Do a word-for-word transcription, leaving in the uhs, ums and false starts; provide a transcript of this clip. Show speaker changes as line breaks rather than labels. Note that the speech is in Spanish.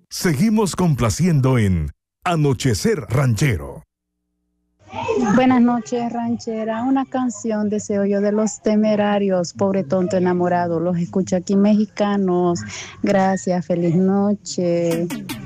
Seguimos complaciendo en Anochecer Ranchero.
Buenas noches, ranchera. Una canción deseo yo de Los Temerarios, Pobre Tonto Enamorado. Los escucho aquí mexicanos. Gracias, feliz noche.